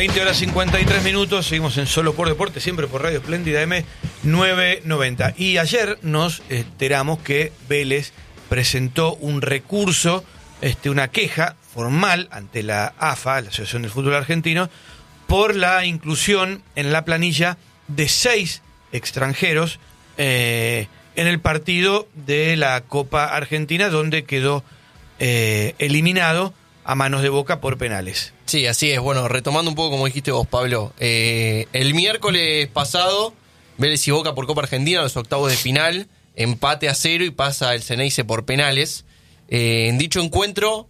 20:53, seguimos en Solo por Deporte, siempre por Radio Espléndida M990. Y ayer nos enteramos que Vélez presentó un recurso, una queja formal ante la AFA, la Asociación del Fútbol Argentino, por la inclusión en la planilla de 6 extranjeros en el partido de la Copa Argentina, donde quedó eliminado a manos de Boca por penales. Sí, así es. Bueno, retomando un poco como dijiste vos, Pablo, el miércoles pasado, Vélez y Boca por Copa Argentina, los octavos de final, empate a 0 y pasa el Ceneice por penales. En dicho encuentro,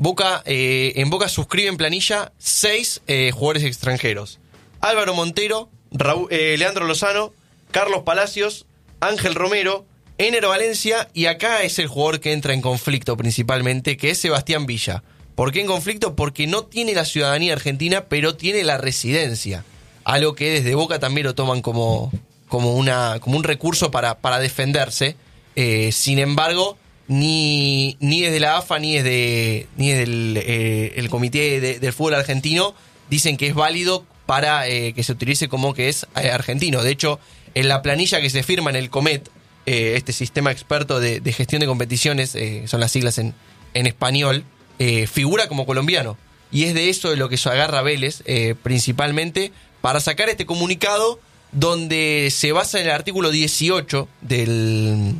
en Boca suscriben planilla 6 jugadores extranjeros: Álvaro Montero, Leandro Lozano, Carlos Palacios, Ángel Romero, Ener Valencia, y acá es el jugador que entra en conflicto principalmente, que es Sebastián Villa. ¿Por qué en conflicto? Porque no tiene la ciudadanía argentina, pero tiene la residencia. Algo que desde Boca también lo toman como un recurso para defenderse. Sin embargo, ni desde la AFA ni desde el Comité del Fútbol Argentino dicen que es válido para que se utilice como que es argentino. De hecho, en la planilla que se firma en el Comet, este sistema experto de gestión de competiciones, son las siglas en español, figura como colombiano. Y es de eso de lo que se agarra Vélez, principalmente, para sacar este comunicado donde se basa en el artículo 18 de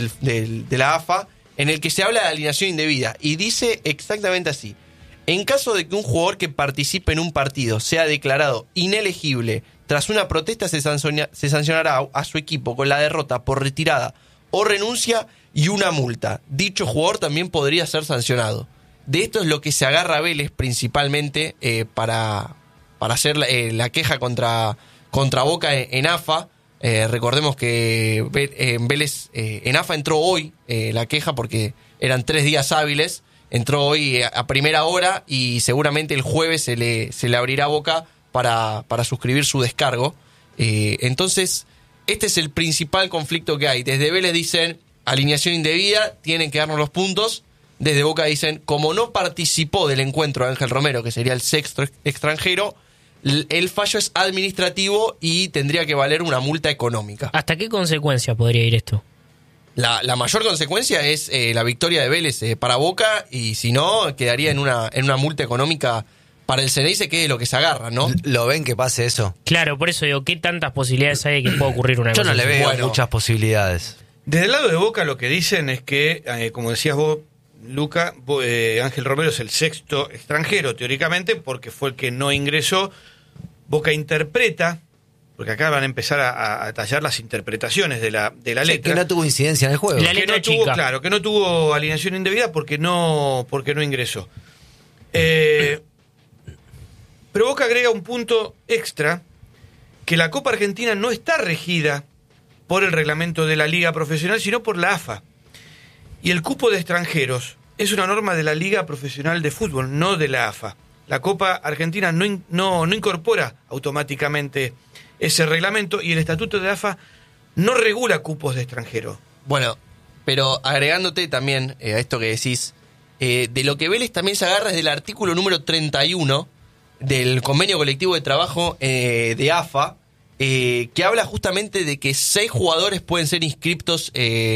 la AFA, en el que se habla de alineación indebida. Y dice exactamente así: en caso de que un jugador que participe en un partido sea declarado inelegible tras una protesta, se sancionará a su equipo con la derrota por retirada o renuncia y una multa. Dicho jugador también podría ser sancionado. De esto es lo que se agarra Vélez principalmente para hacer la queja contra Boca en AFA. Recordemos que en Vélez, en AFA entró hoy la queja porque eran 3 días hábiles. Entró hoy a primera hora y seguramente el jueves se le abrirá a Boca para suscribir su descargo. Entonces, este es el principal conflicto que hay. Desde Vélez dicen alineación indebida, tienen que darnos los puntos. Desde Boca dicen, como no participó del encuentro de Ángel Romero, que sería el 6º extranjero, el fallo es administrativo y tendría que valer una multa económica. ¿Hasta qué consecuencia podría ir esto? La mayor consecuencia es la victoria de Vélez para Boca, y si no, quedaría en una multa económica para el Ceneice, que es lo que se agarra, ¿no? ¿Lo ven que pase eso? Claro, por eso digo, ¿qué tantas posibilidades hay de que pueda ocurrir una cosa? Yo no le veo Bueno, muchas posibilidades. Desde el lado de Boca lo que dicen es que, como decías vos, Luca, Ángel Romero es el 6º extranjero, teóricamente, porque fue el que no ingresó. Boca interpreta, porque acá van a empezar a tallar las interpretaciones de la letra. Que no tuvo incidencia en el juego. La letra chica. Claro, que no tuvo alineación indebida porque no ingresó. Pero Boca agrega un punto extra, que la Copa Argentina no está regida por el reglamento de la Liga Profesional, sino por la AFA. Y el cupo de extranjeros es una norma de la Liga Profesional de Fútbol, no de la AFA. La Copa Argentina no incorpora automáticamente ese reglamento, y el estatuto de AFA no regula cupos de extranjeros. Bueno, pero agregándote también a esto que decís, de lo que Vélez también se agarra es del artículo número 31 del convenio colectivo de trabajo de AFA, que habla justamente de que 6 jugadores pueden ser inscriptos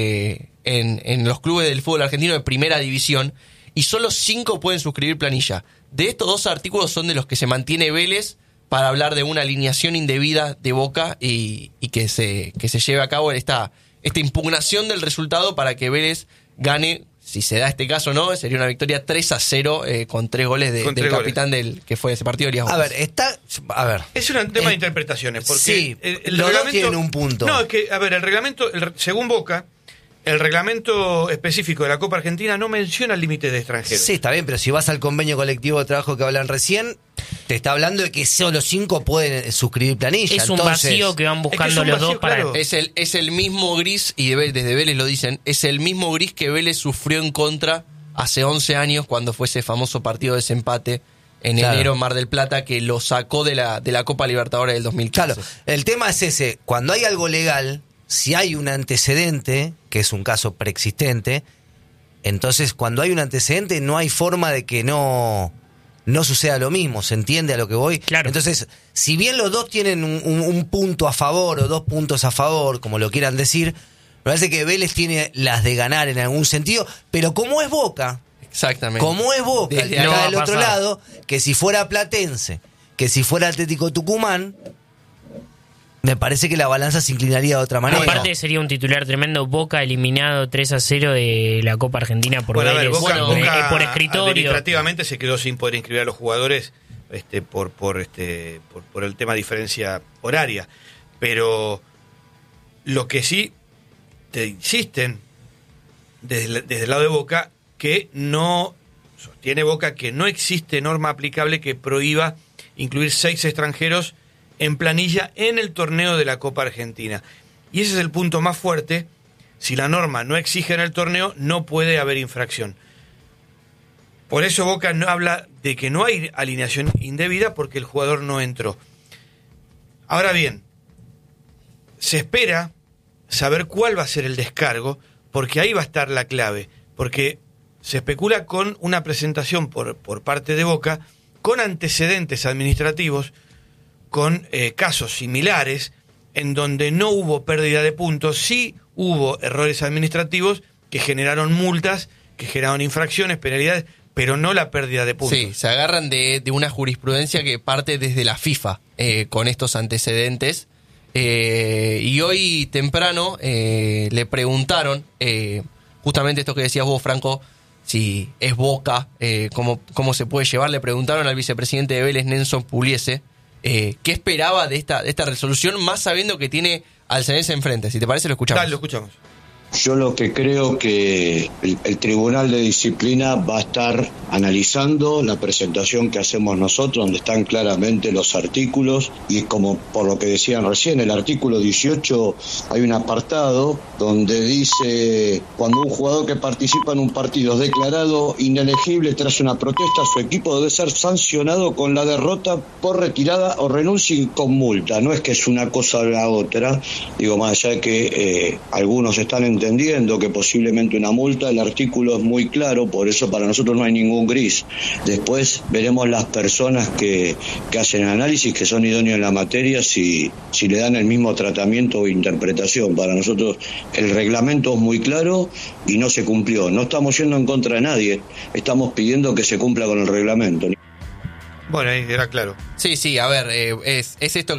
en los clubes del fútbol argentino de primera división, y solo 5 pueden suscribir planilla. De estos 2 artículos son de los que se mantiene Vélez para hablar de una alineación indebida de Boca y que se lleve a cabo esta impugnación del resultado para que Vélez gane. Si se da este caso, ¿no? Sería una victoria 3-0 con 3 goles del capitán que fue ese partido, Elías Gómez. A ver. Es un tema de interpretaciones, porque sí, el los reglamento dos tienen un punto. No, es que, a ver, el reglamento, según Boca, el reglamento específico de la Copa Argentina no menciona límites de extranjeros. Sí, está bien, pero si vas al convenio colectivo de trabajo que hablan recién, te está hablando de que solo 5 pueden suscribir planilla. Es un vacío que van buscando los dos para... Claro. Es el mismo gris, y desde Vélez lo dicen, es el mismo gris que Vélez sufrió en contra hace 11 años cuando fue ese famoso partido de desempate en enero en Mar del Plata, que lo sacó de la Copa Libertadores del 2015. Claro, el tema es ese: cuando hay algo legal, si hay un antecedente, que es un caso preexistente, entonces cuando hay un antecedente no hay forma de que no no suceda lo mismo, ¿se entiende a lo que voy? Claro. Entonces, si bien los dos tienen un punto a favor o 2 puntos a favor, como lo quieran decir, me parece que Vélez tiene las de ganar en algún sentido, pero como es Boca, Exactamente. como es Boca, Desde el que no está va del a otro pasar. lado, que si fuera Platense, que si fuera Atlético Tucumán, me parece que la balanza se inclinaría de otra manera. Aparte sería un titular tremendo. Boca eliminado 3-0 de la Copa Argentina por Bueno, a ver, Vélez. Boca, Boca por escritorio. administrativamente se quedó sin poder inscribir a los jugadores por el tema de diferencia horaria. Pero lo que sí te insisten desde el lado de Boca, que no sostiene Boca que no existe norma aplicable que prohíba incluir 6 extranjeros en planilla en el torneo de la Copa Argentina. Y ese es el punto más fuerte. Si la norma no exige en el torneo, no puede haber infracción. Por eso Boca no habla de que no hay alineación indebida porque el jugador no entró. Ahora bien, se espera saber cuál va a ser el descargo, porque ahí va a estar la clave. Porque se especula con una presentación por parte de Boca con antecedentes administrativos, con casos similares, en donde no hubo pérdida de puntos, sí hubo errores administrativos que generaron multas, que generaron infracciones, penalidades, pero no la pérdida de puntos. Sí, se agarran de una jurisprudencia que parte desde la FIFA con estos antecedentes. Y hoy temprano le preguntaron, justamente esto que decías vos, Franco, si es Boca, cómo se puede llevar. Le preguntaron al vicepresidente de Vélez, Nelson Pugliese, qué esperaba de esta resolución, más sabiendo que tiene al Ceneice enfrente. Si te parece, lo escuchamos. Dale, lo escuchamos. Yo lo que creo que el Tribunal de Disciplina va a estar analizando la presentación que hacemos nosotros, donde están claramente los artículos, y como por lo que decían recién, el artículo 18 hay un apartado donde dice: cuando un jugador que participa en un partido es declarado inelegible tras una protesta, su equipo debe ser sancionado con la derrota por retirada o renuncia y con multa. No es que es una cosa o la otra, digo, más allá de que algunos están entendiendo que posiblemente una multa, el artículo es muy claro, por eso para nosotros no hay ningún gris. Después veremos las personas que hacen el análisis, que son idóneos en la materia, si le dan el mismo tratamiento o interpretación. Para nosotros el reglamento es muy claro y no se cumplió. No estamos yendo en contra de nadie, estamos pidiendo que se cumpla con el reglamento. Bueno, ahí era claro. Sí, a ver, es esto